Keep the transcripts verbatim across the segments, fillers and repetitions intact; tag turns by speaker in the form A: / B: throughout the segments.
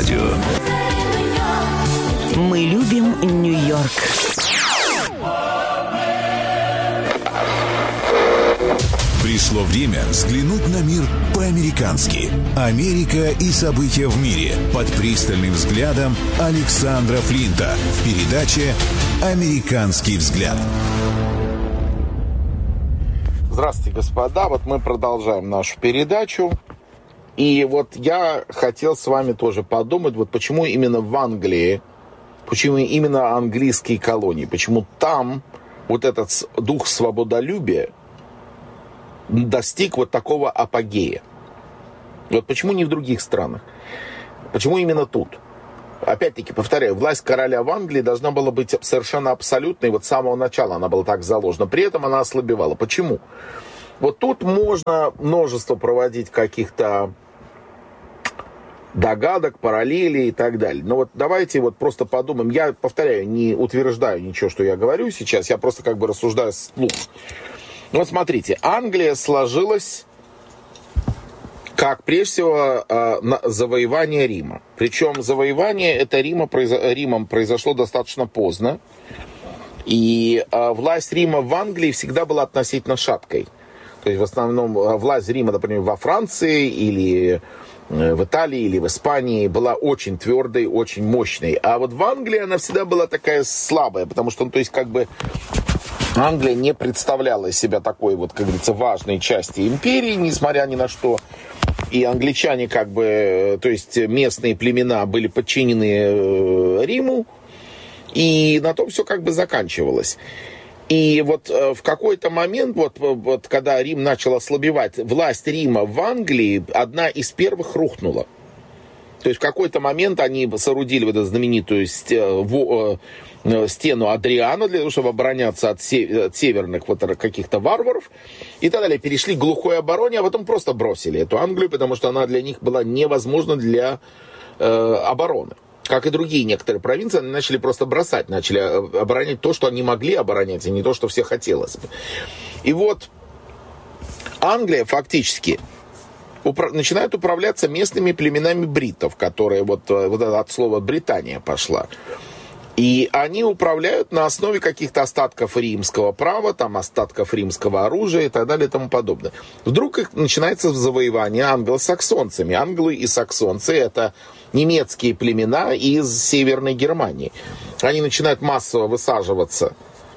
A: радио.
B: Мы любим Нью-Йорк.
A: Пришло время взглянуть на мир по-американски. Америка и события в мире под пристальным взглядом Александра Флинта в передаче «Американский взгляд».
C: Здравствуйте, господа. Вот мы продолжаем нашу передачу. И вот я хотел с вами тоже подумать, вот почему именно в Англии, почему именно английские колонии, почему там вот этот дух свободолюбия достиг вот такого апогея. Вот почему не в других странах? Почему именно тут? Опять-таки, повторяю, власть короля в Англии должна была быть совершенно абсолютной. Вот с самого начала она была так заложена. При этом она ослабевала. Почему? Вот тут можно множество проводить каких-то догадок, параллелей и так далее. Но вот давайте вот просто подумаем. Я, повторяю, не утверждаю ничего, что я говорю сейчас. Я просто как бы рассуждаю вслух. Вот смотрите, Англия сложилась как, прежде всего, завоевание Рима. Причем завоевание это Рима, Римом произошло достаточно поздно. И власть Рима в Англии всегда была относительно шаткой. То есть в основном власть Рима, например, во Франции или в Италии или в Испании была очень твердой, очень мощной. А вот в Англии она всегда была такая слабая, потому что, ну, то есть как бы Англия не представляла из себя такой вот, как говорится, важной части империи, несмотря ни на что. И англичане, как бы, то есть местные племена были подчинены Риму, и на том все как бы заканчивалось. И вот в какой-то момент, вот, вот когда Рим начал ослабевать, власть Рима в Англии одна из первых рухнула. То есть в какой-то момент они соорудили вот эту знаменитую стену Адриана для того, чтобы обороняться от северных вот каких-то варваров и так далее. Перешли к глухой обороне, а потом просто бросили эту Англию, потому что она для них была невозможна для э, обороны. Как и другие некоторые провинции, они начали просто бросать, начали оборонять то, что они могли оборонять, а не то, что все хотелось бы. И вот Англия фактически упра- начинает управляться местными племенами бритов, которые вот, вот это от слова Британия пошла. И они управляют на основе каких-то остатков римского права, там остатков римского оружия и так далее и тому подобное. Вдруг их начинается завоевание англосаксонцами. Англы и саксонцы — это немецкие племена из Северной Германии. Они начинают массово высаживаться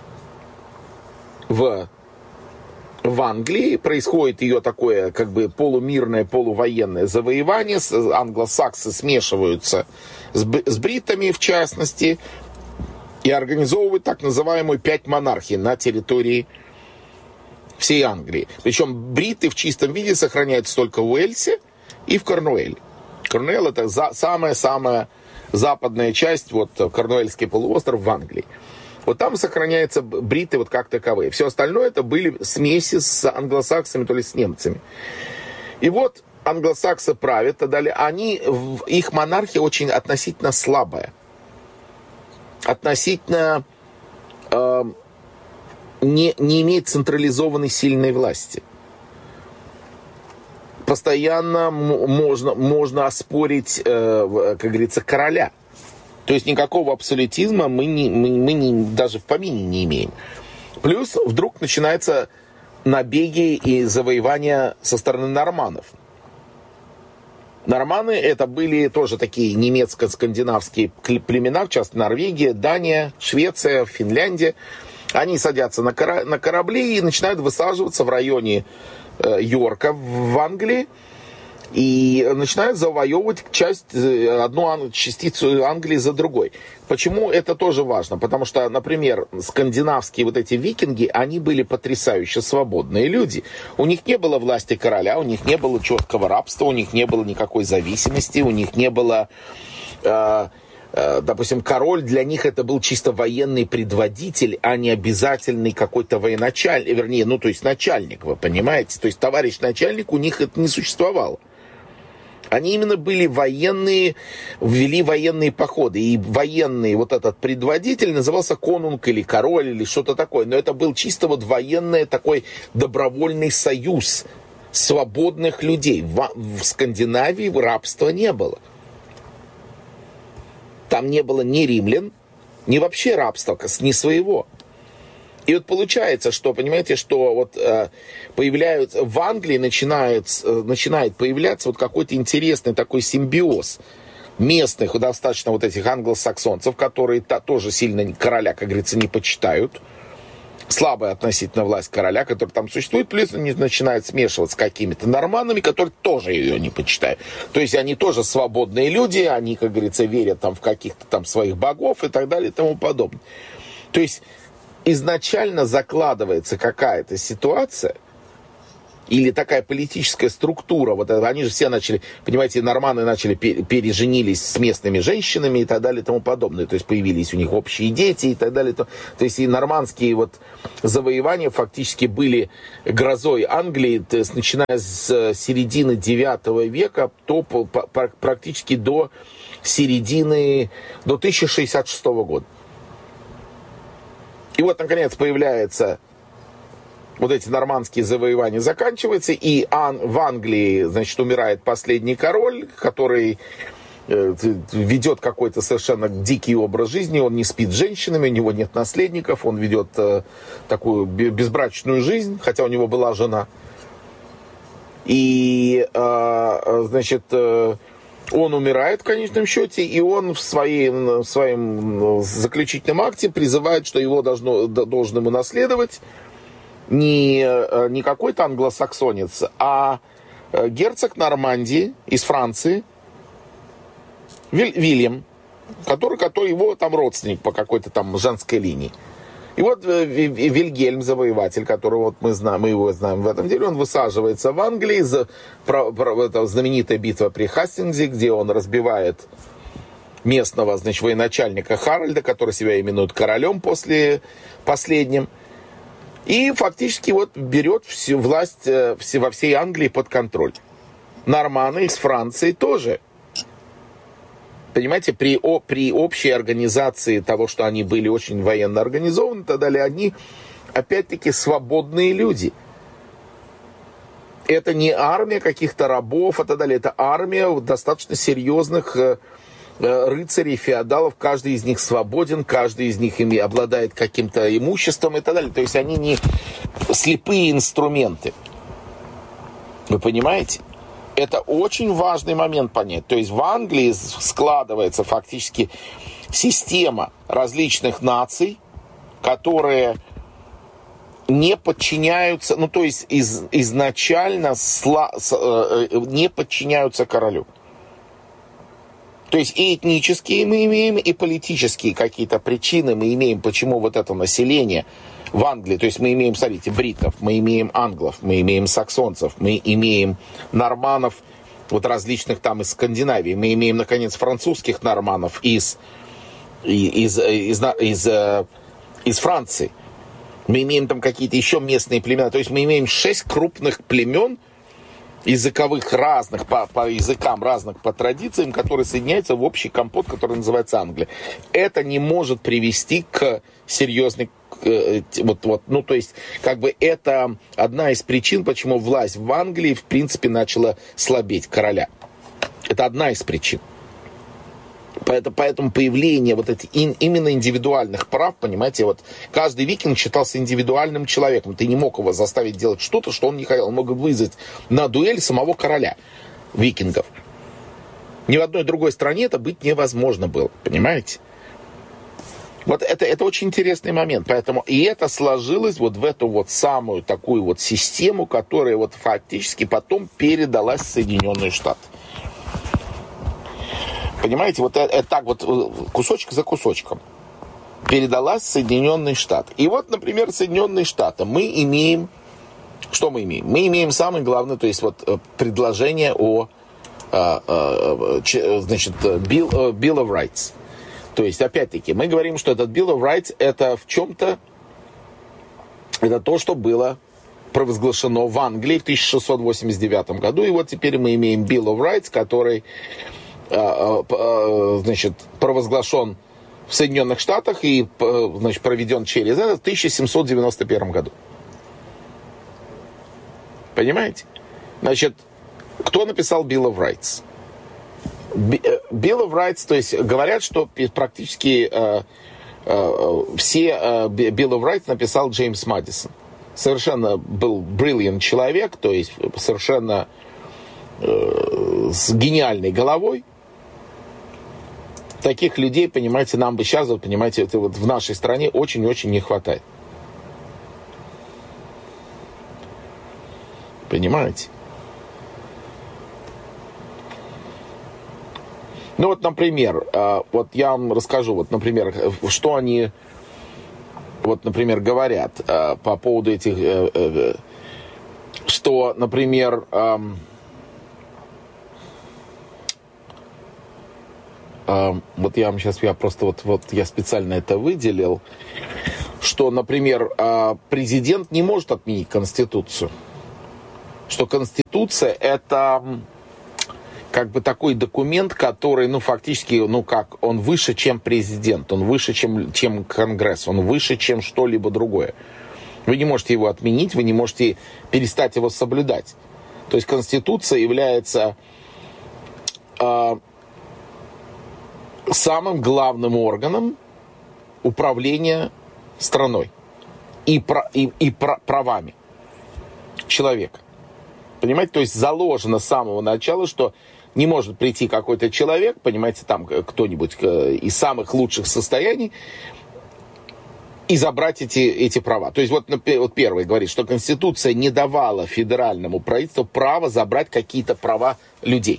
C: в, в Англии. Происходит ее такое как бы полумирное, полувоенное завоевание. Англосаксы смешиваются с, с бритами, в частности, и организовывают так называемую пять монархий на территории всей Англии. Причем бриты в чистом виде сохраняются только в Уэльсе и в Корнуэле. Корнуэлл — это за, самая-самая западная часть, вот Корнуэльский полуостров в Англии. Вот там сохраняются бриты вот как таковые. Все остальное это были смеси с англосаксами, то ли с немцами. И вот англосаксы правят, и далее они, их монархия очень относительно слабая. Относительно э, не, не имеет централизованной сильной власти. Постоянно можно, можно оспорить, э, как говорится, короля. То есть никакого абсолютизма мы, не, мы, мы не, даже в помине не имеем. Плюс вдруг начинаются набеги и завоевания со стороны норманнов. Норманы — это были тоже такие немецко-скандинавские племена, в частности Норвегия, Дания, Швеция, Финляндия. Они садятся на, кора- на корабли и начинают высаживаться в районе э, Йорка в Англии и начинают завоевывать часть, одну ан- частицу Англии за другой. Почему это тоже важно? Потому что, например, скандинавские вот эти викинги, они были потрясающе свободные люди. У них не было власти короля, у них не было четкого рабства, у них не было никакой зависимости, у них не было... Э, э, допустим, король для них это был чисто военный предводитель, а не обязательный какой-то военачальник, вернее, ну, то есть начальник, вы понимаете? То есть товарищ начальник у них это не существовало. Они именно были военные, ввели военные походы. И военный вот этот предводитель назывался конунг или король или что-то такое. Но это был чисто вот военный такой добровольный союз свободных людей. В, в Скандинавии рабства не было. Там не было ни римлян, ни вообще рабства, ни своего. И вот получается, что, понимаете, что вот э, появляются, в Англии начинает, э, начинает появляться вот какой-то интересный такой симбиоз местных, достаточно вот этих англосаксонцев, которые та, тоже сильно короля, как говорится, не почитают. Слабая относительно власть короля, которая там существует, плюс они начинают смешиваться с какими-то норманнами, которые тоже ее не почитают. То есть они тоже свободные люди, они, как говорится, верят там в каких-то там своих богов и так далее и тому подобное. То есть изначально закладывается какая-то ситуация или такая политическая структура, вот это, они же все начали, понимаете, норманы начали, переженились с местными женщинами и так далее и тому подобное, то есть появились у них общие дети и так далее, то, то есть и нормандские вот завоевания фактически были грозой Англии, то есть, начиная с середины девятого века, то по, по, практически до середины, до тысяча шестьдесят шестого года. И вот, наконец, появляется вот эти нормандские завоевания заканчиваются, и Ан, в Англии, значит, умирает последний король, который э, ведет какой-то совершенно дикий образ жизни, он не спит с женщинами, у него нет наследников, он ведет э, такую безбрачную жизнь, хотя у него была жена. И, э, значит, э, он умирает в конечном счете, и он в, своей, в своем заключительном акте призывает, что его должно, должен ему наследовать не, не какой-то англосаксонец, а герцог Нормандии из Франции, Вильям, который, который его там родственник по какой-то там женской линии. И вот Вильгельм, завоеватель, которого вот мы знаем, мы его знаем в этом деле, он высаживается в Англии, за, про, про, это знаменитая битва при Хастингсе, где он разбивает местного, значит, военачальника Харальда, который себя именует королем после последним. И фактически вот берет всю власть во всей Англии под контроль. Норманы из Франции тоже. Понимаете, при, о, при общей организации того, что они были очень военно организованы и так далее, они, опять-таки, свободные люди. Это не армия каких-то рабов и так далее, это армия достаточно серьезных рыцарей, феодалов, каждый из них свободен, каждый из них ими обладает каким-то имуществом и так далее. То есть они не слепые инструменты. Вы понимаете? Это очень важный момент понять. То есть в Англии складывается фактически система различных наций, которые не подчиняются, ну то есть из, изначально сла, с, э, не подчиняются королю. То есть и этнические мы имеем, и политические какие-то причины мы имеем, почему вот это население в Англии, то есть мы имеем, смотрите, бритов, мы имеем англов, мы имеем саксонцев, мы имеем норманов, вот различных там из Скандинавии, мы имеем, наконец, французских норманов из, из, из, из, из, из Франции, мы имеем там какие-то еще местные племена, то есть мы имеем шесть крупных племен, языковых разных, по, по языкам разных, по традициям, которые соединяются в общий компот, который называется Англия. Это не может привести к серьезной, э, вот, вот, ну, то есть, как бы это одна из причин, почему власть в Англии, в принципе, начала слабеть, короля. Это одна из причин. Поэтому, поэтому появление вот этих именно индивидуальных прав, понимаете, вот каждый викинг считался индивидуальным человеком. Ты не мог его заставить делать что-то, что он не хотел. Он мог вызвать на дуэль самого короля викингов. Ни в одной другой стране это быть невозможно было, понимаете? Вот это, это очень интересный момент. Поэтому и это сложилось вот в эту вот самую такую вот систему, которая вот фактически потом передалась в Соединенные Штаты. Понимаете, вот это, это так вот кусочек за кусочком передалась в Соединенные Штаты. И вот, например, Соединенные Штаты мы имеем, что мы имеем? Мы имеем самое главное, то есть вот предложение о, значит, Bill, Bill of Rights. То есть, опять-таки, мы говорим, что этот Bill of Rights это в чем-то, это то, что было провозглашено в Англии в тысяча шестьсот восемьдесят девятом году. И вот теперь мы имеем Bill of Rights, который значит, провозглашен в Соединенных Штатах и, значит, проведен через это в тысяча семьсот девяносто первом году. Понимаете? Значит, кто написал Bill of Rights? Bill of Rights, то есть говорят, что практически э, э, все э, Bill of Rights написал Джеймс Мэдисон. Совершенно был brilliant человек, то есть совершенно э, с гениальной головой. Таких людей, понимаете, нам бы сейчас, вот, понимаете, это вот в нашей стране очень-очень не хватает. Понимаете? Ну вот, например, вот я вам расскажу, вот, например, что они, вот, например, говорят по поводу этих, что, например, вот я вам сейчас, я просто вот, вот я специально это выделил, что, например, президент не может отменить Конституцию. Что Конституция это как бы такой документ, который, ну, фактически, ну, как, он выше, чем президент, он выше, чем, чем Конгресс, он выше, чем что-либо другое. Вы не можете его отменить, вы не можете перестать его соблюдать. То есть Конституция является э, самым главным органом управления страной и, и, и правами человека. Понимаете, то есть заложено с самого начала, что не может прийти какой-то человек, понимаете, там кто-нибудь из самых лучших состояний и забрать эти, эти права. То есть вот, вот первый говорит, что Конституция не давала федеральному правительству права забрать какие-то права людей.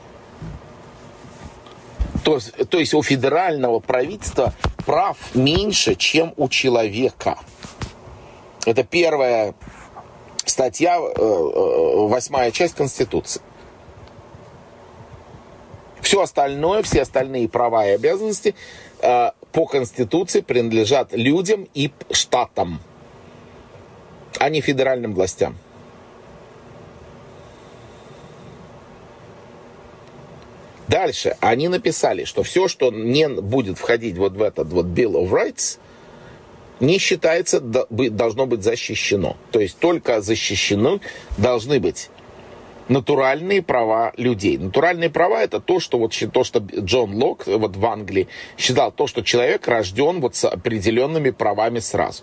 C: То, то есть у федерального правительства прав меньше, чем у человека. Это первая статья, восьмая часть Конституции. Все остальное, все остальные права и обязанности э, по Конституции принадлежат людям и штатам, а не федеральным властям. Дальше они написали, что все, что не будет входить вот в этот вот Bill of Rights, не считается, должно быть защищено. То есть только защищены должны быть натуральные права людей. Натуральные права — это то, что, вот, то, что Джон Лок вот в Англии считал, то, что человек рожден вот с определенными правами сразу.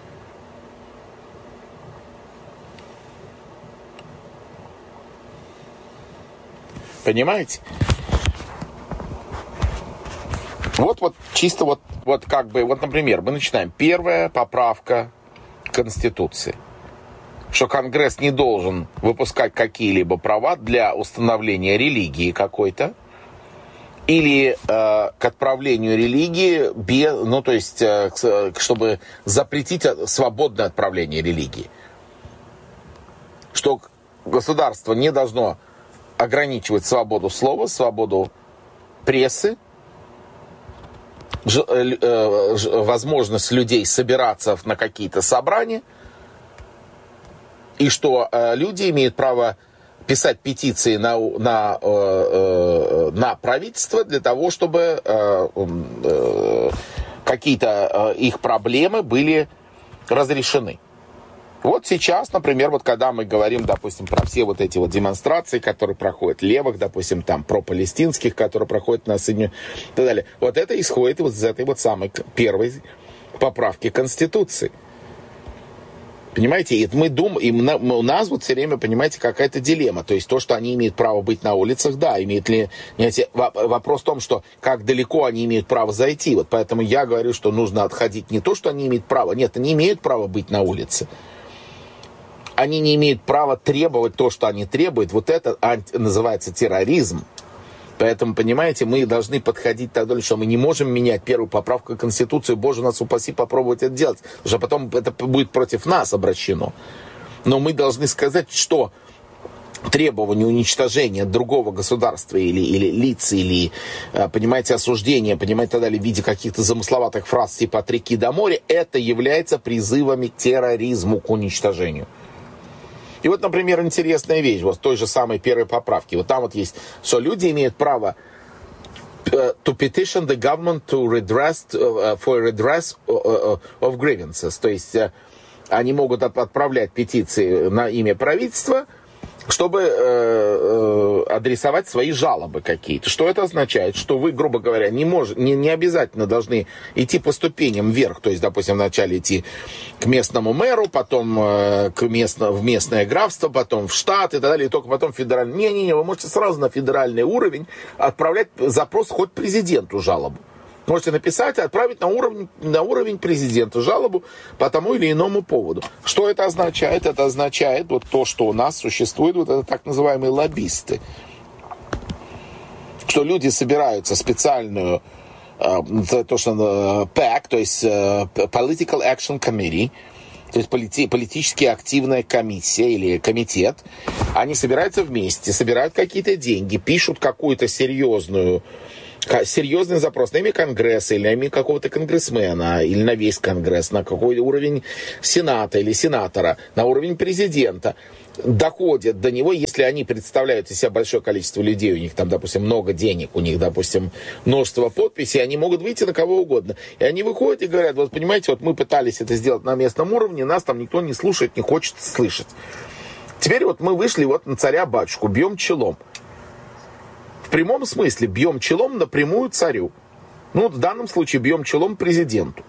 C: Понимаете? Вот, вот чисто вот, вот как бы, вот, например, мы начинаем. Первая поправка Конституции. Что Конгресс не должен выпускать какие-либо права для установления религии какой-то или э, к отправлению религии, без, ну то есть, э, чтобы запретить свободное отправление религии. Что государство не должно ограничивать свободу слова, свободу прессы, ж, э, э, возможность людей собираться на какие-то собрания. И что э, люди имеют право писать петиции на, на, э, э, на правительство для того, чтобы э, э, какие-то э, их проблемы были разрешены. Вот сейчас, например, вот когда мы говорим, допустим, про все вот эти вот демонстрации, которые проходят левых, допустим, там, пропалестинских, которые проходят на Соединенных и так далее, вот это исходит вот из этой вот самой первой поправки Конституции. Понимаете, и мы думаем, и у нас вот все время, понимаете, какая-то дилемма. То есть то, что они имеют право быть на улицах, да, имеют ли... Понимаете, вопрос в том, что как далеко они имеют право зайти. Вот поэтому я говорю, что нужно отходить не то, что они имеют право. Нет, они имеют право быть на улице. Они не имеют права требовать то, что они требуют. Вот это называется терроризм. Поэтому, понимаете, мы должны подходить так далее, что мы не можем менять первую поправку Конституции. Боже, нас упаси попробовать это делать. Потому что потом это будет против нас обращено. Но мы должны сказать, что требование уничтожения другого государства или, или лиц, или, понимаете, осуждения, понимаете, так далее, в виде каких-то замысловатых фраз типа «от реки до моря», это является призывами к терроризму, к уничтожению. И вот, например, интересная вещь, вот той же самой первой поправки. Вот там вот есть, что люди имеют право uh, to petition the government to redress, uh, for redress of grievances. То есть uh, они могут отправлять петиции на имя правительства чтобы э, э, адресовать свои жалобы какие-то. Что это означает? Что вы, грубо говоря, не, мож, не, не обязательно должны идти по ступеням вверх, то есть, допустим, вначале идти к местному мэру, потом э, к местно, в местное графство, потом в штат и так далее, и только потом в федеральный. Не-не-не, вы можете сразу на федеральный уровень отправлять запрос хоть президенту жалобу. Можете написать и отправить на уровень, на уровень президента жалобу по тому или иному поводу. Что это означает? Это означает вот то, что у нас существует, вот это так называемые лоббисты. Что люди собираются в специальную, э, то, что пэк, то есть э, Political Action Committee, то есть полити, политически активная комиссия или комитет. Они собираются вместе, собирают какие-то деньги, пишут какую-то серьезную серьезный запрос на имя Конгресса или на имя какого-то конгрессмена, или на весь Конгресс, на какой уровень Сената или сенатора, на уровень президента, доходят до него, если они представляют из себя большое количество людей, у них там, допустим, много денег, у них, допустим, множество подписей, они могут выйти на кого угодно. И они выходят и говорят, вот понимаете, вот мы пытались это сделать на местном уровне, нас там никто не слушает, не хочет слышать. Теперь вот мы вышли вот на царя-батюшку, бьем челом. В прямом смысле бьем челом напрямую царю. Ну, в данном случае бьем челом президенту.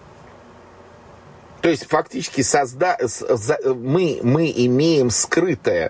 C: То есть, фактически, созда... мы, мы имеем скрытое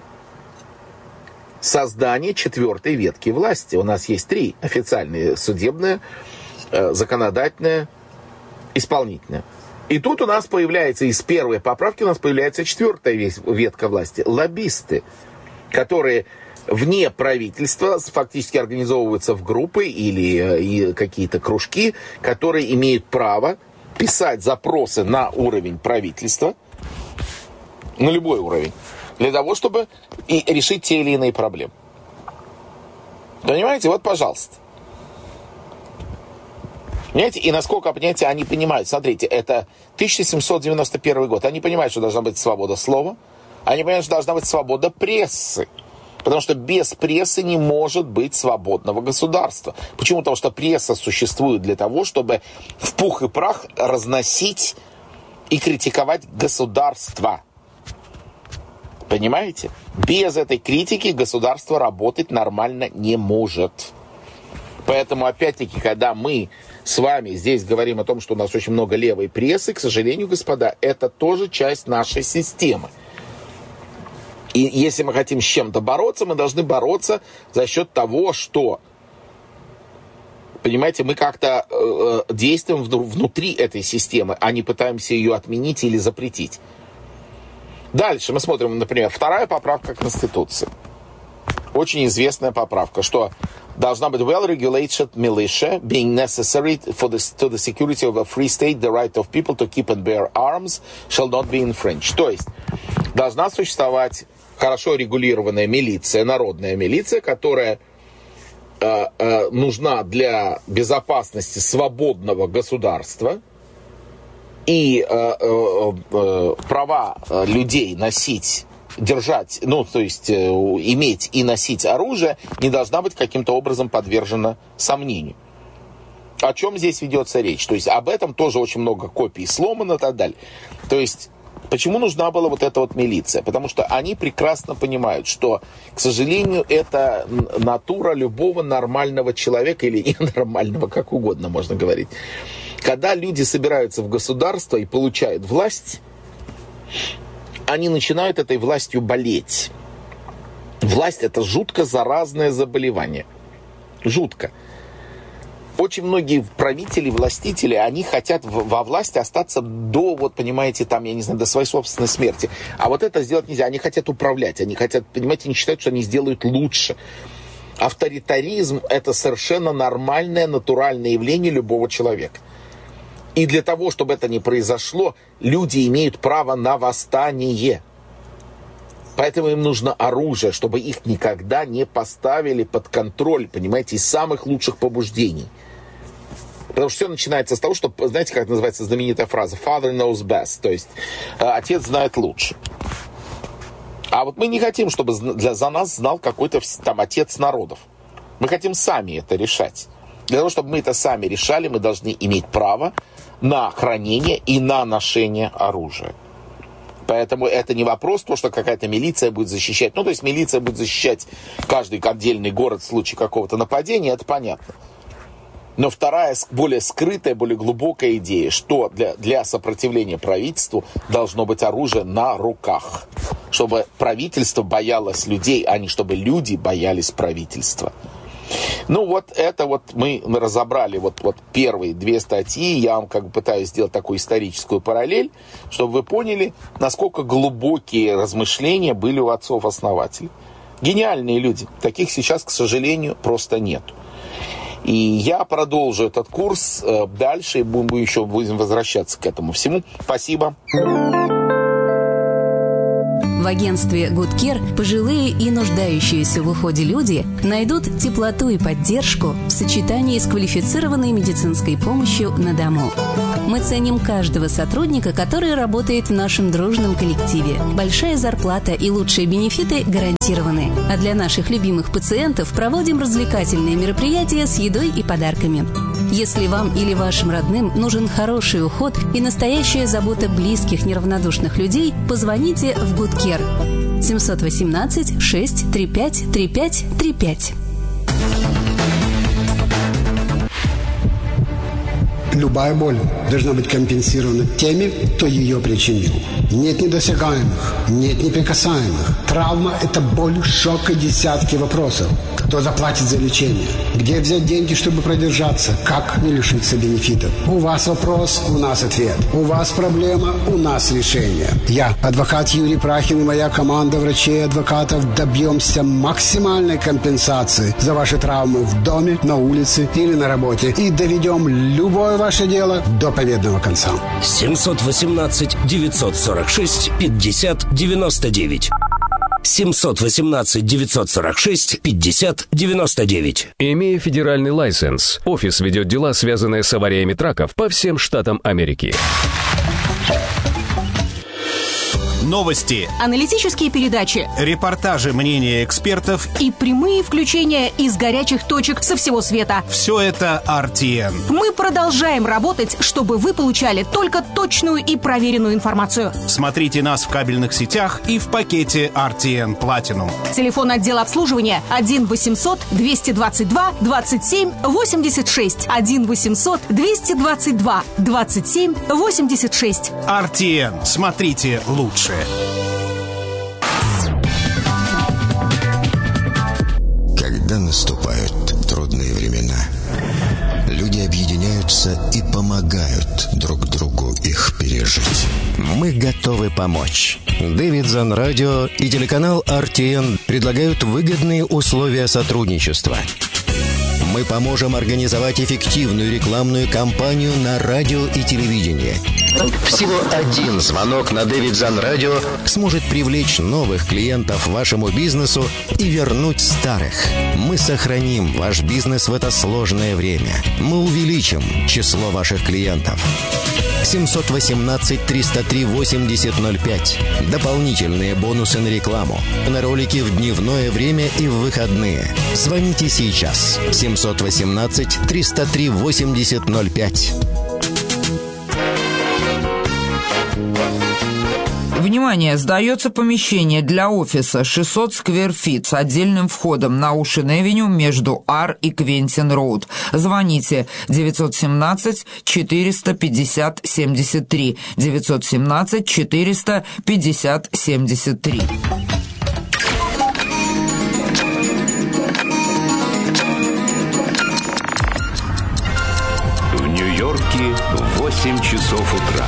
C: создание четвертой ветки власти. У нас есть три официальные: судебная, законодательная, исполнительная. И тут у нас появляется, из первой поправки у нас появляется четвертая ветка власти. Лоббисты, которые вне правительства фактически организовываются в группы или какие-то кружки, которые имеют право писать запросы на уровень правительства, на любой уровень, для того, чтобы и решить те или иные проблемы. Понимаете? Вот, пожалуйста. Понимаете? И насколько, понимаете, они понимают, смотрите, это тысяча семьсот девяносто первый год, они понимают, что должна быть свобода слова, они понимают, что должна быть свобода прессы. Потому что без прессы не может быть свободного государства. Почему? Потому что пресса существует для того, чтобы в пух и прах разносить и критиковать государство. Понимаете? Без этой критики государство работать нормально не может. Поэтому, опять-таки, когда мы с вами здесь говорим о том, что у нас очень много левой прессы, к сожалению, господа, это тоже часть нашей системы. И если мы хотим с чем-то бороться, мы должны бороться за счет того, что, понимаете, мы как-то э, действуем внутри этой системы, а не пытаемся ее отменить или запретить. Дальше мы смотрим, например, вторая поправка Конституции. Очень известная поправка, что должна быть well-regulated militia, being necessary for the, to the security of a free state, the right of people to keep and bear arms shall not be infringed. То есть должна существовать хорошо регулированная милиция, народная милиция, которая э, э, нужна для безопасности свободного государства, и э, э, э, права людей носить, держать, ну, то есть э, иметь и носить оружие не должна быть каким-то образом подвержена сомнению. О чем здесь ведется речь? То есть об этом тоже очень много копий сломано и так далее. То есть почему нужна была вот эта вот милиция? Потому что они прекрасно понимают, что, к сожалению, это натура любого нормального человека или ненормального, как угодно можно говорить. Когда люди собираются в государство и получают власть, они начинают этой властью болеть. Власть – это жутко заразное заболевание. Жутко. Очень многие правители, властители, они хотят во власти остаться до, вот понимаете, там, я не знаю, до своей собственной смерти. А вот это сделать нельзя. Они хотят управлять, они хотят, понимаете, они считают, что они сделают лучше. Авторитаризм – это совершенно нормальное, натуральное явление любого человека. И для того, чтобы это не произошло, люди имеют право на восстание. Поэтому им нужно оружие, чтобы их никогда не поставили под контроль, понимаете, из самых лучших побуждений. Потому что все начинается с того, что, знаете, как называется знаменитая фраза «Father knows best», то есть «отец знает лучше». А вот мы не хотим, чтобы для, за нас знал какой-то там отец народов. Мы хотим сами это решать. Для того, чтобы мы это сами решали, мы должны иметь право на хранение и на ношение оружия. Поэтому это не вопрос, то, что какая-то милиция будет защищать. Ну, то есть милиция будет защищать каждый отдельный город в случае какого-то нападения, это понятно. Но вторая, более скрытая, более глубокая идея, что для, для сопротивления правительству должно быть оружие на руках. Чтобы правительство боялось людей, а не чтобы люди боялись правительства. Ну вот это вот мы, мы разобрали вот, вот первые две статьи. Я вам как бы пытаюсь сделать такую историческую параллель, чтобы вы поняли, насколько глубокие размышления были у отцов-основателей. Гениальные люди. Таких сейчас, к сожалению, просто нет. И я продолжу этот курс э, дальше, и будем еще будем возвращаться к этому всему. Спасибо.
D: В агентстве Good Care пожилые и нуждающиеся в уходе люди найдут теплоту и поддержку в сочетании с квалифицированной медицинской помощью на дому. Мы ценим каждого сотрудника, который работает в нашем дружном коллективе. Большая зарплата и лучшие бенефиты гарантированы. А для наших любимых пациентов проводим развлекательные мероприятия с едой и подарками. Если вам или вашим родным нужен хороший уход и настоящая забота близких неравнодушных людей, позвоните в Good Care семь один восемь шесть три пять три пять три пять.
E: Любая боль должна быть компенсирована теми, кто ее причинил. Нет недосягаемых, нет неприкасаемых. Травма – это боль, шок и десятки вопросов. Кто заплатит за лечение? Где взять деньги, чтобы продержаться? Как не лишиться бенефитов? У вас вопрос, у нас ответ. У вас проблема, у нас решение. Я, адвокат Юрий Прахин, и моя команда врачей и адвокатов добьемся максимальной компенсации за ваши травмы в доме, на улице или на работе. И доведем любое ваше дело до победного конца.
F: семь один восемь девять сорок шесть пятьдесят девяносто девять. семь один восемь девять сорок шесть пятьдесят девяносто девять.
G: Имея федеральный лайсенс, офис ведет дела, связанные с авариями траков по всем штатам Америки.
H: Новости,
I: аналитические передачи,
H: репортажи, мнения экспертов
I: и прямые включения из горячих точек со всего света.
H: Все это ар ти эн.
I: Мы продолжаем работать, чтобы вы получали только точную и проверенную информацию.
H: Смотрите нас в кабельных сетях и в пакете ар ти эн Platinum.
I: Телефон отдела обслуживания один восемьсот двести двадцать два двадцать семь восемьдесят шесть. один восемьсот двести двадцать два двадцать семь восемьдесят шесть.
H: ар ти эн. Смотрите лучше.
J: Когда наступают трудные времена, люди объединяются и помогают друг другу их пережить. Мы готовы помочь. Дэвидсон Радио и телеканал ар ти эн предлагают выгодные условия сотрудничества. Мы поможем организовать эффективную рекламную кампанию на радио и телевидении. Всего один звонок на Дэвидсон Радио сможет привлечь новых клиентов вашему бизнесу и вернуть старых. Мы сохраним ваш бизнес в это сложное время. Мы увеличим число ваших клиентов. семь один восемь триста три восемьдесят ноль пять. Дополнительные бонусы на рекламу, на ролики в дневное время и в выходные. Звоните сейчас. семь один восемь триста три восемьдесят ноль пять.
K: Внимание! Сдается помещение для офиса шестьсот сквер-фит с отдельным входом на Оушен-Эвеню между Ар и Квентин-Роуд. Звоните девять один семь четыреста пятьдесят семьдесят три. девять один семь четыреста пятьдесят семьдесят три.
A: В Нью-Йорке восемь часов утра.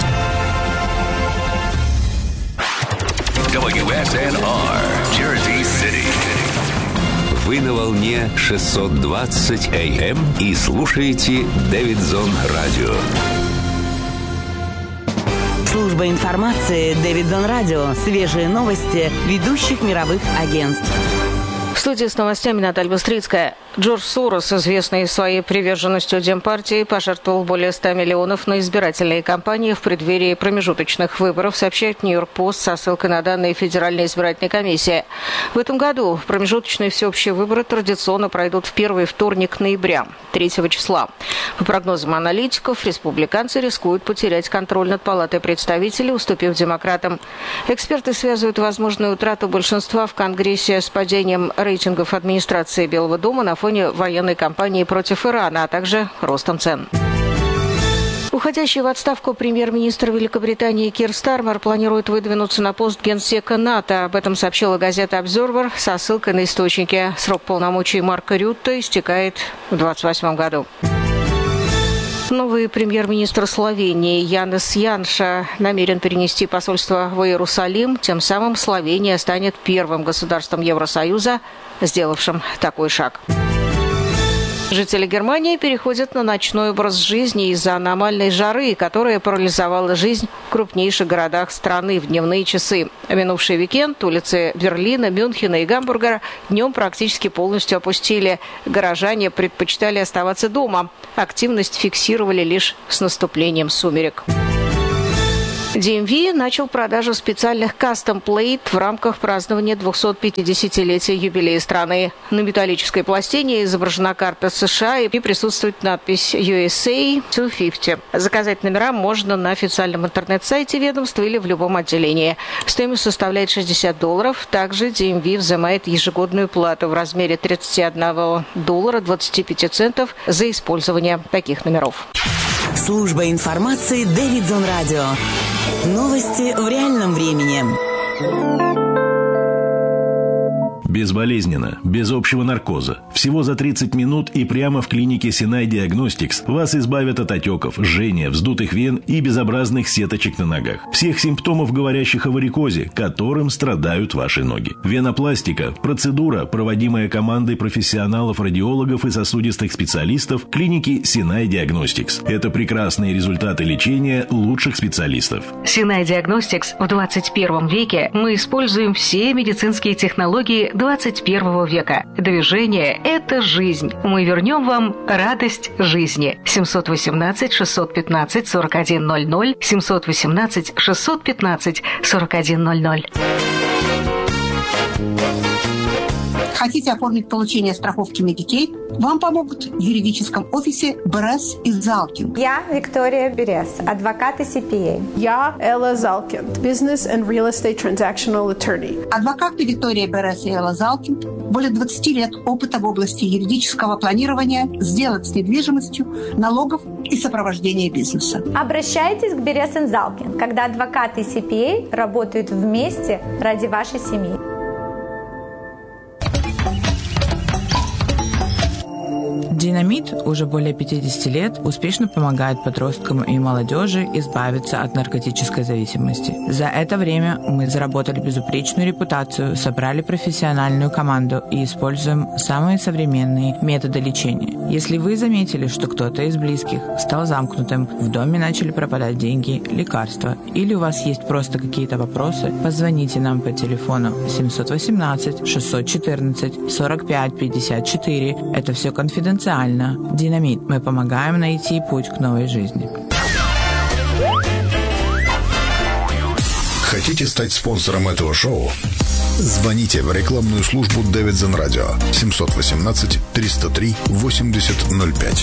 A: дабл ю эс эн ар, Jersey City. Вы на волне шестьсот двадцать эй эм и слушаете Дэвидсон Радио.
B: Служба информации Дэвидсон Радио. Свежие новости ведущих мировых агентств.
L: В студии с новостями Наталья Быстрицкая. Джордж Сорос, известный своей приверженностью Демпартии, пожертвовал более ста миллионов на избирательные кампании в преддверии промежуточных выборов, сообщает Нью-Йорк-Пост со ссылкой на данные Федеральной избирательной комиссии. В этом году промежуточные всеобщие выборы традиционно пройдут в первый вторник ноября, третьего числа. По прогнозам аналитиков, республиканцы рискуют потерять контроль над Палатой представителей, уступив демократам. Эксперты связывают возможную утрату большинства в Конгрессе с падением рейтингов администрации Белого дома на фоне военной кампании против Ирана, а также ростом цен. Уходящий в отставку премьер-министр Великобритании Кир Стармер планирует выдвинуться на пост генсека НАТО. Об этом сообщила газета «Обзервер» со ссылкой на источники. Срок полномочий Марка Рютте истекает в двадцать восьмом году. Новый премьер-министр Словении Янес Янша намерен перенести посольство в Иерусалим. Тем самым Словения станет первым государством Евросоюза, сделавшим такой шаг. Жители Германии переходят на ночной образ жизни из-за аномальной жары, которая парализовала жизнь в крупнейших городах страны в дневные часы. В минувший уикенд улицы Берлина, Мюнхена и Гамбурга днем практически полностью опустили. Горожане предпочитали оставаться дома. Активность фиксировали лишь с наступлением сумерек. ди эм ви начал продажу специальных кастом-плейт в рамках празднования двухсот-пятидесятилетия юбилея страны. На металлической пластине изображена карта США и присутствует надпись ю эс эй двести пятьдесят. Заказать номера можно на официальном интернет-сайте ведомства или в любом отделении. Стоимость составляет шестьдесят долларов. Также ди эм ви взимает ежегодную плату в размере тридцать один доллар двадцать пять центов за использование таких номеров.
B: Служба информации Дэвидсон Радио. Новости в реальном времени.
M: Безболезненно, без общего наркоза. Всего за тридцать минут и прямо в клинике Sinai Diagnostics вас избавят от отеков, жжения, вздутых вен и безобразных сеточек на ногах. Всех симптомов, говорящих о варикозе, которым страдают ваши ноги. Венопластика – процедура, проводимая командой профессионалов-радиологов и сосудистых специалистов клиники Sinai Diagnostics. Это прекрасные результаты лечения лучших специалистов.
I: Sinai Diagnostics в двадцать первом веке мы используем все медицинские технологии двадцать первого века. Движение – это жизнь. Мы вернем вам радость жизни. семьсот восемнадцать шестьсот пятнадцать сорок один ноль ноль, семьсот восемнадцать шестьсот пятнадцать сорок один ноль ноль.
N: Хотите оформить получение страховки Medicaid? Вам помогут в юридическом офисе Берес и Залкин.
O: Я Виктория Берес, адвокат и си пи эй.
P: Я Элла Залкин, Business and Real Estate Transactional Attorney.
N: Адвокаты Виктория Берес и Элла Залкин, более двадцати лет опыта в области юридического планирования, сделок с недвижимостью, налогов и сопровождения бизнеса.
O: Обращайтесь к Берес и Залкин, когда адвокаты и си пи эй работают вместе ради вашей семьи.
Q: Динамит уже более пятидесяти лет успешно помогает подросткам и молодежи избавиться от наркотической зависимости. За это время мы заработали безупречную репутацию, собрали профессиональную команду и используем самые современные методы лечения. Если вы заметили, что кто-то из близких стал замкнутым, в доме начали пропадать деньги, лекарства, или у вас есть просто какие-то вопросы, позвоните нам по телефону семь один восемь шесть один четыре сорок пять пятьдесят четыре. Это все конфиденциально. Динамит. Мы помогаем найти путь к новой жизни.
R: Хотите стать спонсором этого шоу? Звоните в рекламную службу Дэвидсон Радио семь один восемь триста три восемьдесят ноль пять.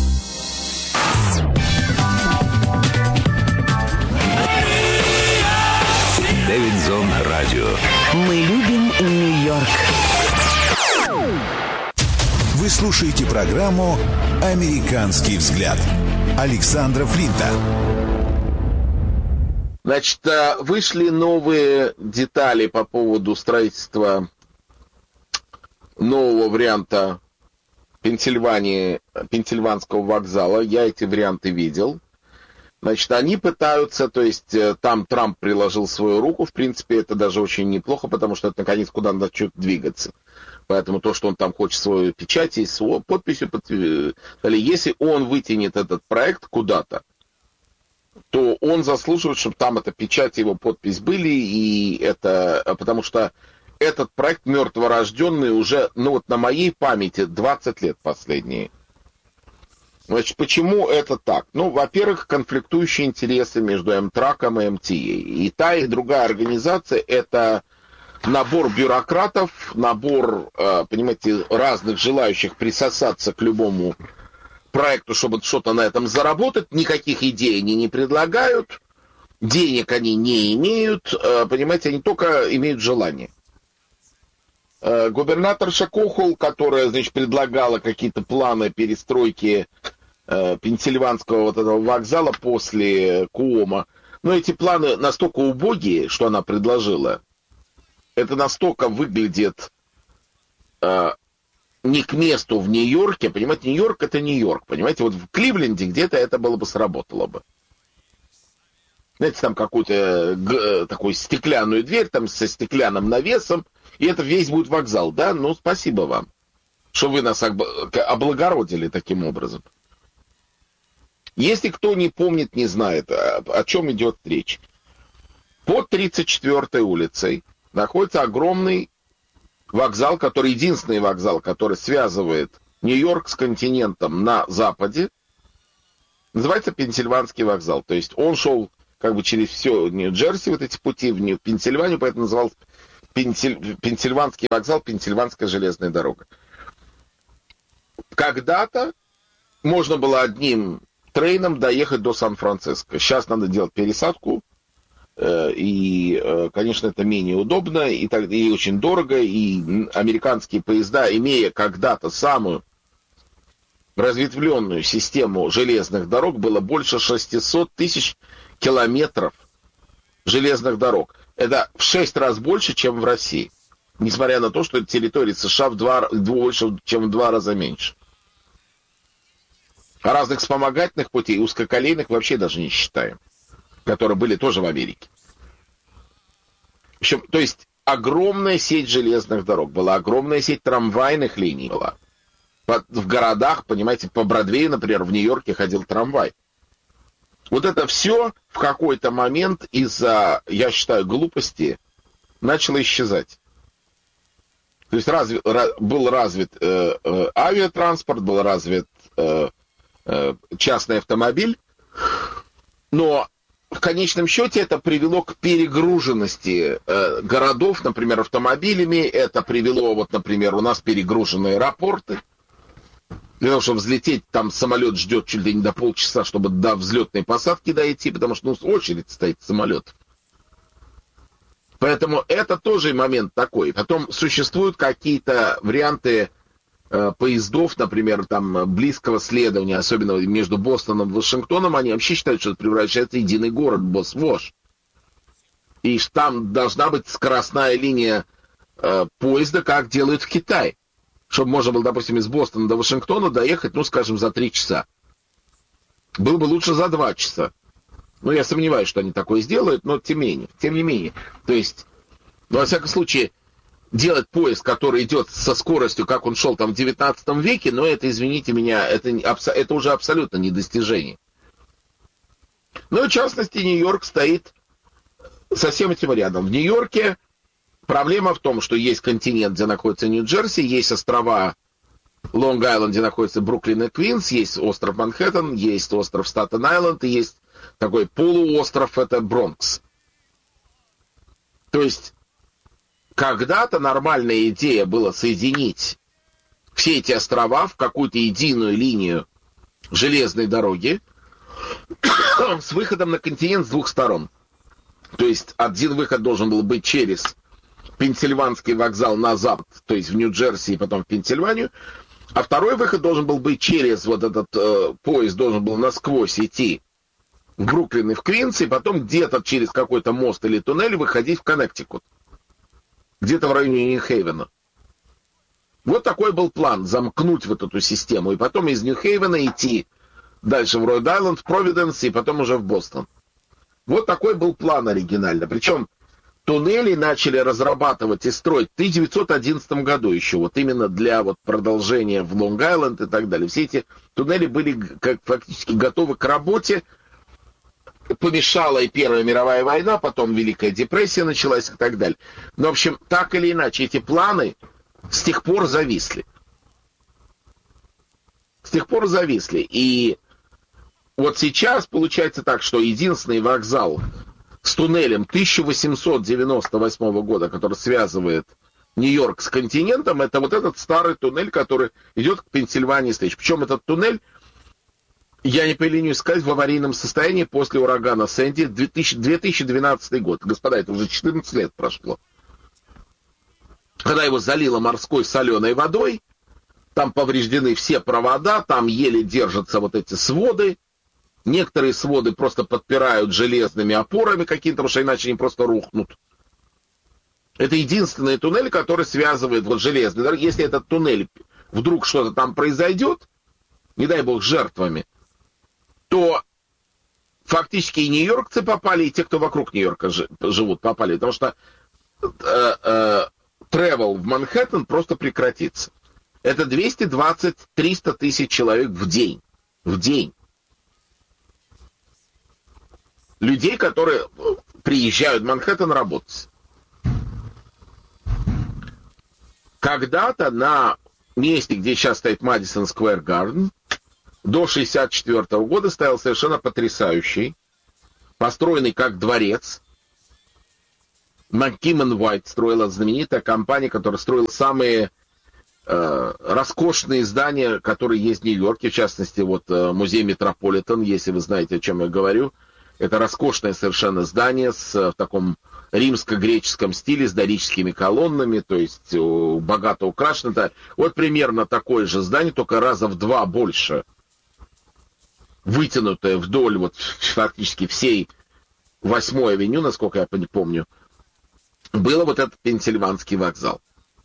A: Дэвидсон Радио.
B: Мы любим Нью-Йорк.
A: Вы слушаете программу «Американский взгляд» Александра Флинта.
C: Значит, вышли новые детали по поводу строительства нового варианта Пенсильвании, Пенсильванского вокзала. Я эти варианты видел. Значит, они пытаются, то есть там Трамп приложил свою руку. В принципе, это даже очень неплохо, потому что это, наконец, куда надо что-то двигаться. Поэтому то, что он там хочет свою печать и свою подписью, если он вытянет этот проект куда-то, то он заслуживает, чтобы там эта печать и его подпись были, и это, потому что этот проект мертворожденный уже, ну вот на моей памяти, двадцать лет последние. Значит, почему это так? Ну, во-первых, конфликтующие интересы между Эмтраком и эм ти эй. И та, и другая организация — это набор бюрократов, набор, понимаете, разных желающих присосаться к любому проекту, чтобы что-то на этом заработать, никаких идей они не предлагают, денег они не имеют, понимаете, они только имеют желание. Губернаторша Кохол, которая, значит, предлагала какие-то планы перестройки Пенсильванского вот этого вокзала после Куома, но эти планы настолько убогие, что она предложила, это настолько выглядит э, не к месту в Нью-Йорке, понимаете, Нью-Йорк это Нью-Йорк, понимаете, вот в Кливленде где-то это было бы сработало бы. Знаете, там какую-то г- такую стеклянную дверь, там со стеклянным навесом, и это весь будет вокзал, да? Ну, спасибо вам, что вы нас об- облагородили таким образом. Если кто не помнит, не знает, о, о чем идет речь, под тридцать четвёртой улицей находится огромный вокзал, который единственный вокзал, который связывает Нью-Йорк с континентом на западе, называется Пенсильванский вокзал. То есть он шел как бы через все Нью-Джерси, вот эти пути в Пенсильванию, поэтому назывался Пенсиль... Пенсильванский вокзал, Пенсильванская железная дорога. Когда-то можно было одним трейном доехать до Сан-Франциско. Сейчас надо делать пересадку, и, конечно, это менее удобно, и, так, и очень дорого, и американские поезда, имея когда-то самую разветвленную систему железных дорог, было больше шестьсот тысяч километров железных дорог. Это в шесть раз больше, чем в России, несмотря на то, что территория США в два, больше, чем в два раза меньше. А разных вспомогательных путей, узкоколейных вообще даже не считаем, которые были тоже в Америке. В общем, то есть огромная сеть железных дорог была, огромная сеть трамвайных линий была. В городах, понимаете, по Бродвею, например, в Нью-Йорке ходил трамвай. Вот это все в какой-то момент из-за, я считаю, глупости начало исчезать. То есть разве, был развит э, э, авиатранспорт, был развит э, э, частный автомобиль, но в конечном счете это привело к перегруженности э, городов, например, автомобилями, это привело, вот, например, у нас перегруженные аэропорты. Для того, чтобы взлететь, там самолет ждет чуть ли не до полчаса, чтобы до взлетной посадки дойти, потому что, ну, очередь стоит самолет. Поэтому это тоже момент такой. Потом существуют какие-то варианты э, поездов, например, там, близкого следования, особенно между Бостоном и Вашингтоном, они вообще считают, что это превращается в единый город, Босвош. И там должна быть скоростная линия э, поезда, как делают в Китае. Чтобы можно было, допустим, из Бостона до Вашингтона доехать, ну, скажем, за три часа. Было бы лучше за два часа. Ну, я сомневаюсь, что они такое сделают, но тем не менее. Тем не менее. То есть, ну, во всяком случае, делать поезд, который идет со скоростью, как он шел там в девятнадцатом веке, но это, извините меня, это, это уже абсолютно не достижение. Ну, и в частности, Нью-Йорк стоит со всем этим рядом. В Нью-Йорке проблема в том, что есть континент, где находится Нью-Джерси, есть острова Лонг-Айленд, где находится Бруклин и Квинс, есть остров Манхэттен, есть остров Статен-Айленд, и есть такой полуостров, это Бронкс. То есть, когда-то нормальная идея была соединить все эти острова в какую-то единую линию железной дороги с выходом на континент с двух сторон. То есть, один выход должен был быть через Пенсильванский вокзал на запад, то есть в Нью-Джерси и потом в Пенсильванию, а второй выход должен был быть через вот этот э, поезд, должен был насквозь идти в Бруклин и в Квинс, и потом где-то через какой-то мост или туннель выходить в Коннектикут, где-то в районе Нью-Хейвена. Вот такой был план, замкнуть вот эту систему, и потом из Нью-Хейвена идти дальше в Ройд-Айленд, в Провиденс, и потом уже в Бостон. Вот такой был план оригинально. Причем туннели начали разрабатывать и строить в тысяча девятьсот одиннадцатом году еще, вот именно для вот продолжения в Лонг-Айленд и так далее. Все эти туннели были как фактически готовы к работе. Помешала и Первая мировая война, потом Великая депрессия началась и так далее. Но, в общем, так или иначе, эти планы с тех пор зависли. С тех пор зависли. И вот сейчас получается так, что единственный вокзал с туннелем тысяча восемьсот девяносто восьмого года, который связывает Нью-Йорк с континентом, это вот этот старый туннель, который идет к Пенсильвании Стейдж. Причем этот туннель я не поленюсь сказать, в аварийном состоянии после урагана Сэнди, две тысячи двенадцатый год. Господа, это уже четырнадцать лет прошло. Когда его залило морской соленой водой, там повреждены все провода, там еле держатся вот эти своды. Некоторые своды просто подпирают железными опорами какими-то, потому что иначе они просто рухнут. Это единственный туннель, который связывает вот железный дороги. Если этот туннель, вдруг что-то там произойдет, не дай бог, жертвами, то фактически и нью-йоркцы попали, и те, кто вокруг Нью-Йорка живут, попали. Потому что тревел в Манхэттен просто прекратится. Это двести двадцать - триста тысяч человек в день. В день. Людей, которые приезжают в Манхэттен работать. Когда-то на месте, где сейчас стоит Madison Square Garden, до шестьдесят четвёртого года стоял совершенно потрясающий, построенный как дворец. McKim White строила, знаменитая компания, которая строила самые э, роскошные здания, которые есть в Нью-Йорке, в частности, вот э, музей Метрополитен, если вы знаете, о чем я говорю. Это роскошное совершенно здание с в таком римско-греческом стиле, с дорическими колоннами, то есть богато украшено. Вот примерно такое же здание, только раза в два больше, вытянутое вдоль вот фактически всей восьмой авеню, насколько я помню, было вот этот Пенсильванский вокзал.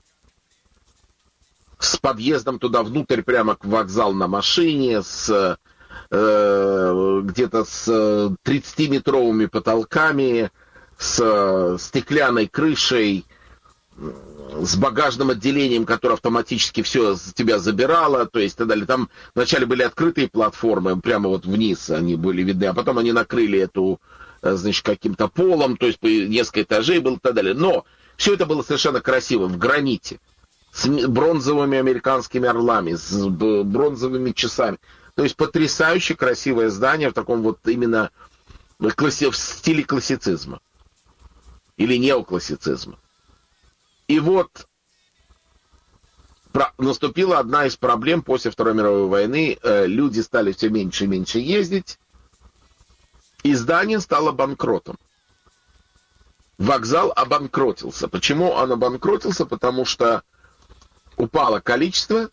C: С подъездом туда внутрь прямо к вокзалу на машине, с где-то с тридцатиметровыми потолками, с стеклянной крышей, с багажным отделением, которое автоматически все с тебя забирало, то есть и так далее. Там вначале были открытые платформы, прямо вот вниз они были видны, а потом они накрыли эту, значит, каким-то полом, то есть несколько этажей было и так далее. Но все это было совершенно красиво, в граните, с бронзовыми американскими орлами, с бронзовыми часами. То есть потрясающе красивое здание в таком вот именно класси... в стиле классицизма. Или неоклассицизма. И вот про... наступила одна из проблем после Второй мировой войны. Люди стали все меньше и меньше ездить. И здание стало банкротом. Вокзал обанкротился. Почему он обанкротился? Потому что упало количество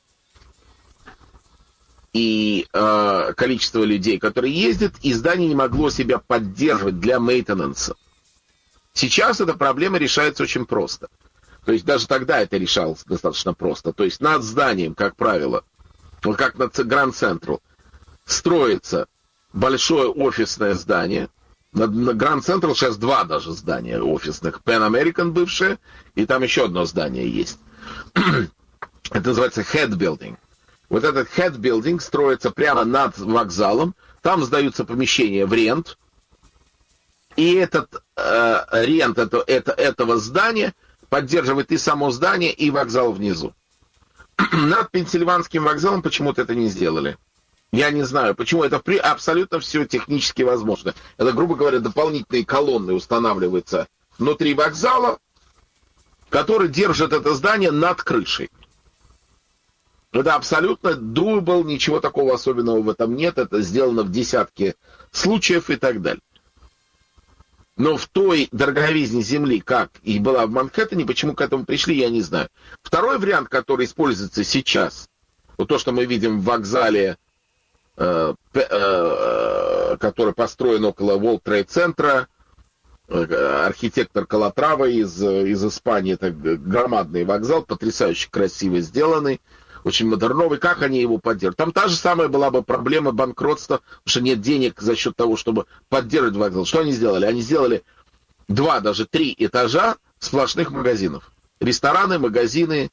C: и э, количество людей, которые ездят, и здание не могло себя поддерживать для мейтенанса. Сейчас эта проблема решается очень просто. То есть даже тогда это решалось достаточно просто. То есть над зданием, как правило, вот как над Grand Central, строится большое офисное здание. На, на Grand Central сейчас два даже здания офисных. Pan American бывшее, и там еще одно здание есть. Это называется Head Building. Вот этот Head Building строится прямо над вокзалом. Там сдаются помещения в рент. И этот э, рент это, это, этого здания поддерживает и само здание, и вокзал внизу. Над Пенсильванским вокзалом почему-то это не сделали. Я не знаю, почему. Это при, абсолютно все технически возможно. Это, грубо говоря, дополнительные колонны устанавливаются внутри вокзала, которые держат это здание над крышей. Это абсолютно doable, ничего такого особенного в этом нет. Это сделано в десятке случаев и так далее. Но в той дороговизне земли, как и была в Манхэттене, почему к этому пришли, я не знаю. Второй вариант, который используется сейчас, вот то, что мы видим в вокзале, э, э, который построен около World Trade Center, э, архитектор Калатрава из, из Испании, это громадный вокзал, потрясающе красиво сделанный, очень модерновый. Как они его поддерживают? Там та же самая была бы проблема банкротства, потому что нет денег за счет того, чтобы поддерживать вокзал. Что они сделали? Они сделали два, даже три этажа сплошных магазинов. Рестораны, магазины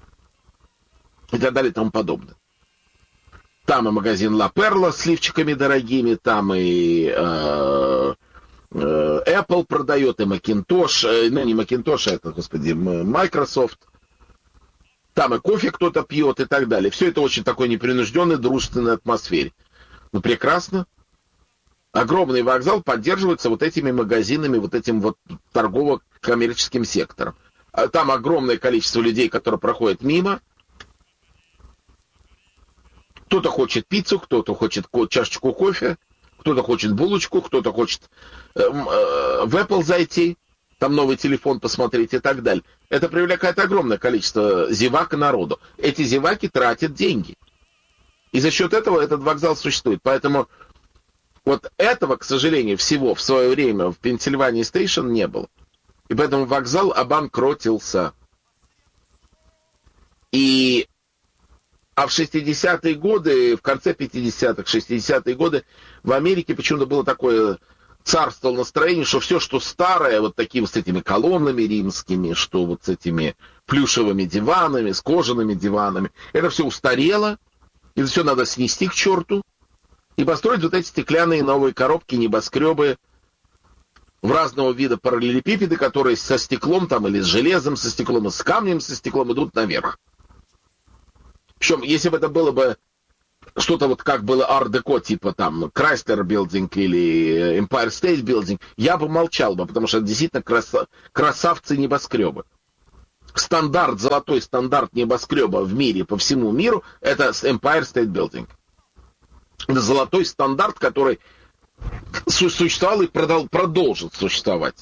C: и так далее и тому подобное. Там и магазин Ла Перла с лифчиками дорогими, там и э, э, Apple продает, и Macintosh, э, ну не Macintosh, а это, господи, Microsoft. Там и кофе кто-то пьет и так далее. Все это очень такой непринужденной, дружественной атмосфере. Ну, прекрасно. Огромный вокзал поддерживается вот этими магазинами, вот этим вот торгово-коммерческим сектором. Там огромное количество людей, которые проходят мимо. Кто-то хочет пиццу, кто-то хочет чашечку кофе, кто-то хочет булочку, кто-то хочет э, э, в Apple зайти, там новый телефон посмотреть и так далее. Это привлекает огромное количество зевак и народу. Эти зеваки тратят деньги. И за счет этого этот вокзал существует. Поэтому вот этого, к сожалению, всего в свое время в Пенсильвании Стейшн не было. И поэтому вокзал обанкротился. И... А в шестидесятые годы, в конце пятидесятых, шестидесятые годы в Америке почему-то было такое царствовало настроение, что все, что старое, вот такими с этими колоннами римскими, что вот с этими плюшевыми диванами, с кожаными диванами, это все устарело, и все надо снести к черту и построить вот эти стеклянные новые коробки, небоскребы в разного вида параллелепипеды, которые со стеклом там или с железом, со стеклом, и с камнем, со стеклом идут наверх. Причем, если бы это было бы что-то вот как было ар-деко, типа там Chrysler Building или Empire State Building, я бы молчал бы, потому что это действительно краса- красавцы небоскребы. Стандарт, золотой стандарт небоскреба в мире, по всему миру, это Empire State Building. Это золотой стандарт, который существовал и продол- продолжит существовать.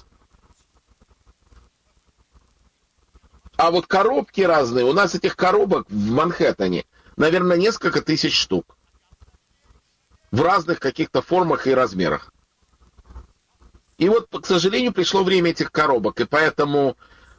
C: А вот коробки разные, у нас этих коробок в Манхэттене, наверное, несколько тысяч штук. В разных каких-то формах и размерах. И вот, к сожалению, пришло время этих коробок, и поэтому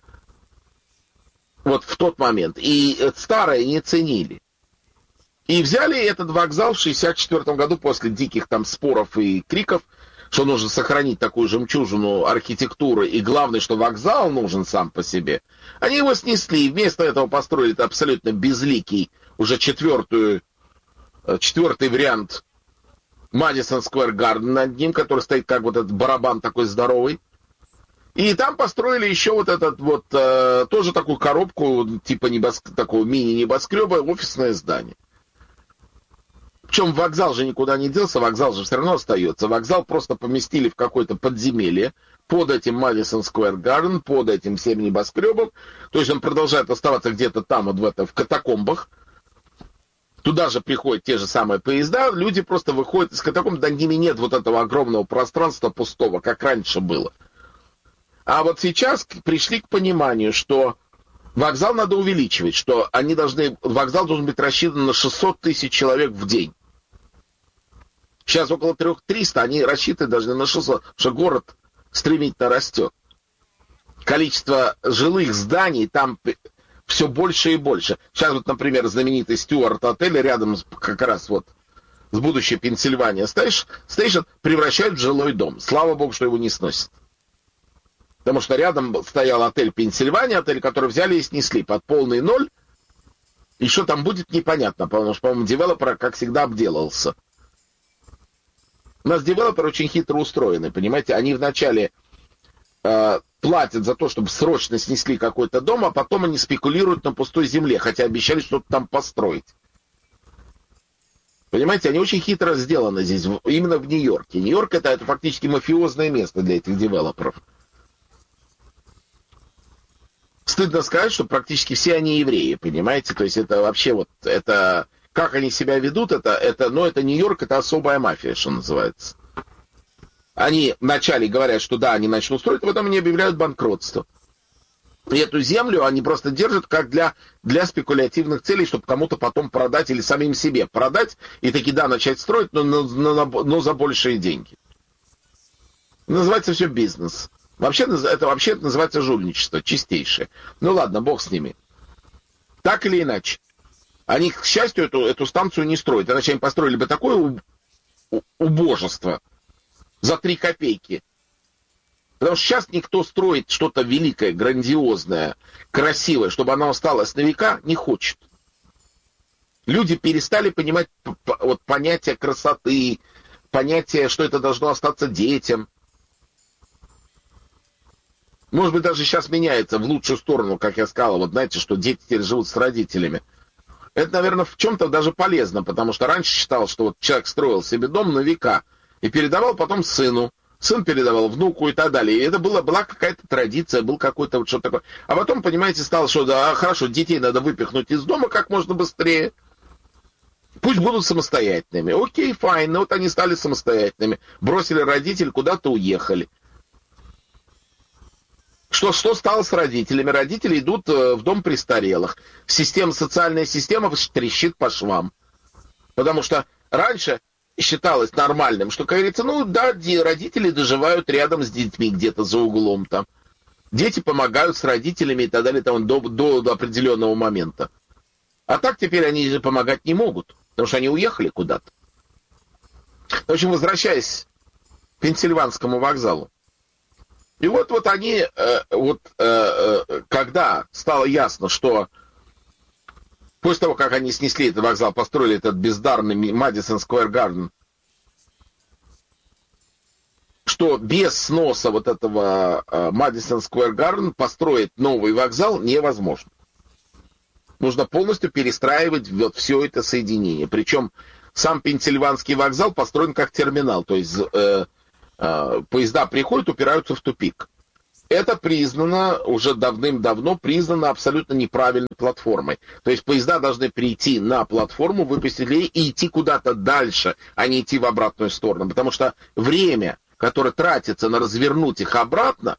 C: вот в тот момент и старые не ценили. И взяли этот вокзал в шестьдесят четвёртом году после диких там споров и криков, что нужно сохранить такую жемчужину архитектуры, и главное, что вокзал нужен сам по себе. Они его снесли, и вместо этого построили абсолютно безликий, уже четвертую, четвертый вариант Madison Square Garden над ним, который стоит как вот этот барабан такой здоровый. И там построили еще вот этот вот, э, тоже такую коробку, типа небоск... такого мини-небоскреба, офисное здание. Причем вокзал же никуда не делся, вокзал же все равно остается. Вокзал просто поместили в какое-то подземелье под этим Madison Square Garden, под этим всем небоскребом. То есть он продолжает оставаться где-то там, вот в, это, в катакомбах. Туда же приходят те же самые поезда, люди просто выходят из катакомб, над ними нет вот этого огромного пространства пустого, как раньше было. А вот сейчас пришли к пониманию, что вокзал надо увеличивать, что они должны, вокзал должен быть рассчитан на шестьсот тысяч человек в день. Сейчас около триста, они рассчитаны даже на шестьсот, потому что город стремительно растет. Количество жилых зданий там все больше и больше. Сейчас вот, например, знаменитый Стюарт отель рядом как раз вот с будущей Пенсильвания Стейшн превращают в жилой дом. Слава богу, что его не сносят. Потому что рядом стоял отель Пенсильвания, отель, который взяли и снесли под полный ноль. И что там будет, непонятно, потому что, по-моему, девелопер, как всегда, обделался. У нас девелоперы очень хитро устроены, понимаете? Они вначале э, платят за то, чтобы срочно снесли какой-то дом, а потом они спекулируют на пустой земле, хотя обещали что-то там построить. Понимаете, они очень хитро сделаны здесь, именно в Нью-Йорке. Нью-Йорк это, это фактически мафиозное место для этих девелоперов. Стыдно сказать, что практически все они евреи, понимаете? То есть это вообще вот, это, как они себя ведут, это, это, ну, это Нью-Йорк, это особая мафия, что называется. Они вначале говорят, что да, они начнут строить, а потом они объявляют банкротство. И эту землю они просто держат как для, для спекулятивных целей, чтобы кому-то потом продать или самим себе продать, и таки да, начать строить, но, но, но, но за большие деньги. Называется все бизнес. Вообще, это вообще называется жульничество, чистейшее. Ну ладно, бог с ними. Так или иначе. Они, к счастью, эту, эту станцию не строят. Иначе они построили бы такое убожество за три копейки. Потому что сейчас никто строит что-то великое, грандиозное, красивое, чтобы оно осталось на века, не хочет. Люди перестали понимать вот, понятие красоты, понятие, что это должно остаться детям. Может быть, даже сейчас меняется в лучшую сторону, как я сказал. Вот знаете, что дети теперь живут с родителями. Это, наверное, в чем-то даже полезно, потому что раньше считал, что вот человек строил себе дом на века и передавал потом сыну. Сын передавал внуку и так далее. И это было, была какая-то традиция, был какой-то вот что-то такое. А потом, понимаете, стало, что да, хорошо, детей надо выпихнуть из дома как можно быстрее. Пусть будут самостоятельными. Окей, файн, ну вот они стали самостоятельными. Бросили родителей, куда-то уехали. Что, что стало с родителями? Родители идут в дом престарелых. Система, социальная система трещит по швам. Потому что раньше считалось нормальным, что, как говорится, ну да, родители доживают рядом с детьми где-то за углом там. Дети помогают с родителями и так далее там, до, до, до определенного момента. А так теперь они же помогать не могут. Потому что они уехали куда-то. В общем, возвращаясь к Пенсильванскому вокзалу. И вот, вот они, э, вот, э, э, когда стало ясно, что после того, как они снесли этот вокзал, построили этот бездарный Madison Square Garden, что без сноса вот этого э, Madison Square Garden построить новый вокзал невозможно. Нужно полностью перестраивать вот все это соединение. Причем сам Пенсильванский вокзал построен как терминал. То есть э, э, поезда приходят, упираются в тупик. Это признано уже давным-давно, признано абсолютно неправильной платформой. То есть поезда должны прийти на платформу, выпустить людей и идти куда-то дальше, а не идти в обратную сторону. Потому что время, которое тратится на развернуть их обратно,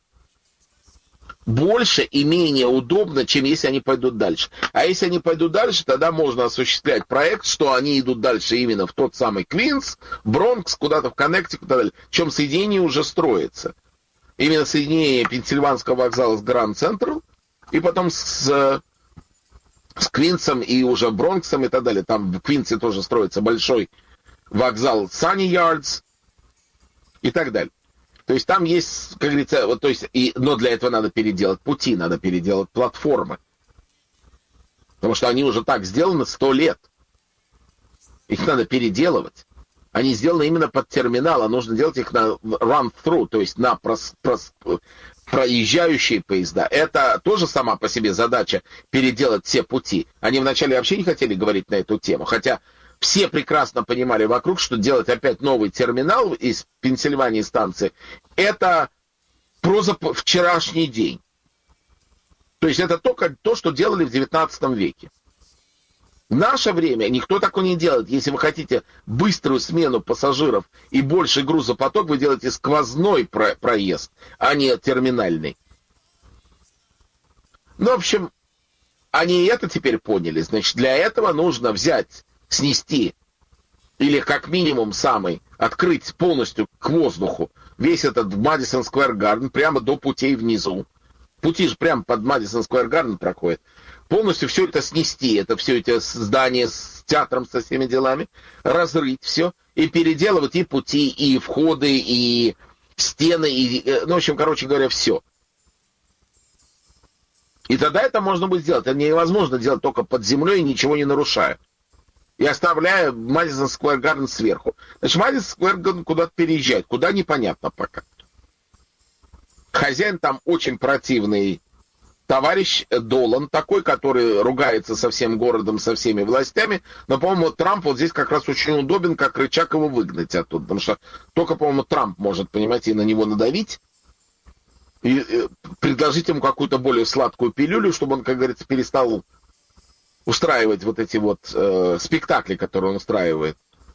C: больше и менее удобно, чем если они пойдут дальше. А если они пойдут дальше, тогда можно осуществлять проект, что они идут дальше именно в тот самый Квинс, Бронкс, куда-то в Коннектикут и так далее. Причем соединение уже строится. Именно соединение Пенсильванского вокзала с Гранд Централ, и потом с, с Квинсом и уже Бронксом и так далее. Там в Квинсе тоже строится большой вокзал Sunny Yards и так далее. То есть там есть, как говорится, вот, то есть, и, но для этого надо переделать пути, надо переделать платформы. Потому что они уже так сделаны сто лет. Их надо переделывать. Они сделаны именно под терминал, а нужно делать их на run-through, то есть на прос, прос, проезжающие поезда. Это тоже сама по себе задача переделать все пути. Они вначале вообще не хотели говорить на эту тему, хотя все прекрасно понимали вокруг, что делать опять новый терминал из Пенсильвании станции, это проза вчерашний день. То есть это только то, что делали в девятнадцатом веке. В наше время никто такого не делает. Если вы хотите быструю смену пассажиров и больший грузопоток, вы делаете сквозной про- проезд, а не терминальный. Ну, в общем, они это теперь поняли. Значит, для этого нужно взять, снести, или как минимум самый, открыть полностью к воздуху весь этот Madison Square Garden прямо до путей внизу. Пути же прямо под Madison Square Garden проходят. Полностью все это снести, это все эти здания с театром, со всеми делами, разрыть все и переделывать и пути, и входы, и стены, и, ну, в общем, короче говоря, все. И тогда это можно будет сделать. Это невозможно делать только под землей, ничего не нарушая. И оставляя Madison Square Garden сверху. Значит, Madison Square Garden куда-то переезжает. Куда, непонятно пока. Хозяин там очень противный товарищ Долан, такой, который ругается со всем городом, со всеми властями. Но, по-моему, Трамп вот здесь как раз очень удобен, как рычаг его выгнать оттуда. Потому что только, по-моему, Трамп может, понимаете, и на него надавить. И, и предложить ему какую-то более сладкую пилюлю, чтобы он, как говорится, перестал устраивать вот эти вот э, спектакли, которые он устраивает.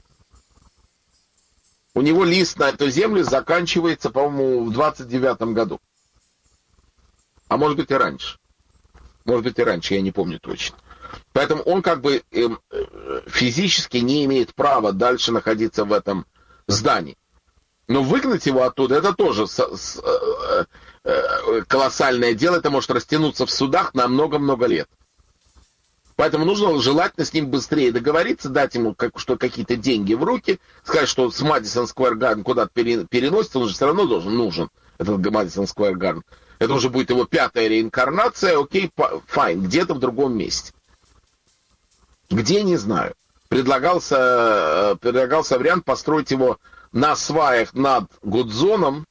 C: У него лист на эту землю заканчивается, по-моему, в двадцать девятом году. А может быть и раньше. Может быть и раньше, я не помню точно. Поэтому он как бы э, физически не имеет права дальше находиться в этом здании. Но выгнать его оттуда, это тоже с, с, э, э, колоссальное дело. Это может растянуться в судах на много-много лет. Поэтому нужно желательно с ним быстрее договориться, дать ему как, что какие-то деньги в руки, сказать, что с Madison Square Garden куда-то переносится, он же все равно должен, нужен, этот Madison Square Garden. Это уже будет его пятая реинкарнация, окей, файн, где-то в другом месте. Где, не знаю. Предлагался, предлагался вариант построить его на сваях над Гудзоном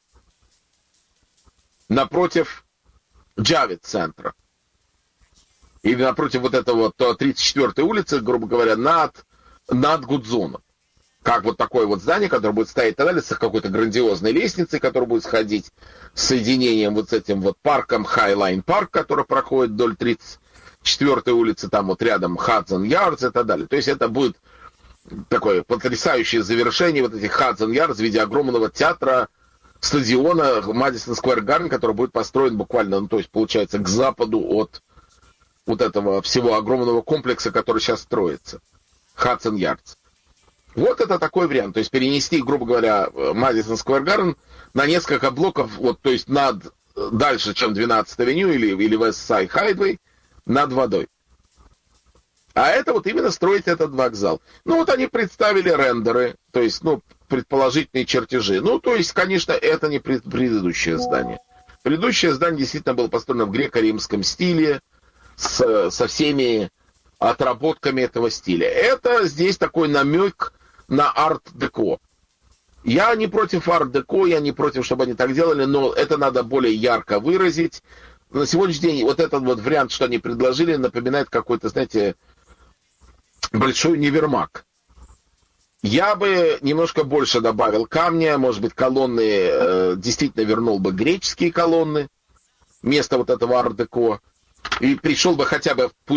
C: напротив Джавид-центра. И напротив вот этого вот тридцать четвёртой улицы, грубо говоря, над, над Гудзоном. Как вот такое вот здание, которое будет стоять и так далее, с какой-то грандиозной лестницей, которая будет сходить с соединением вот с этим вот парком, Highline Park, который проходит вдоль тридцать четвёртой улицы, там вот рядом Hudson Yards и так далее. То есть это будет такое потрясающее завершение вот этих Хадсон Ярдс в виде огромного театра, стадиона Madison Square Garden, который будет построен буквально, ну, то есть, получается, к западу от вот этого всего огромного комплекса, который сейчас строится. Хадсон Ярдс. Вот это такой вариант. То есть перенести, грубо говоря, Madison Square Garden на несколько блоков, вот, то есть над, дальше, чем двенадцатая авеню или, или West Side Highway, над водой. А это вот именно строить этот вокзал. Ну, вот они представили рендеры, то есть, ну, предположительные чертежи. Ну, то есть, конечно, это не пред, предыдущее здание. Предыдущее здание действительно было построено в греко-римском стиле, с, со всеми отработками этого стиля. Это здесь такой намек на арт-деко. Я не против арт-деко, я не против, чтобы они так делали, но это надо более ярко выразить. На сегодняшний день вот этот вот вариант, что они предложили, напоминает какой-то, знаете, большой универмаг. Я бы немножко больше добавил камня, может быть, колонны, э, действительно вернул бы греческие колонны вместо вот этого арт-деко. И пришел бы хотя бы, пусть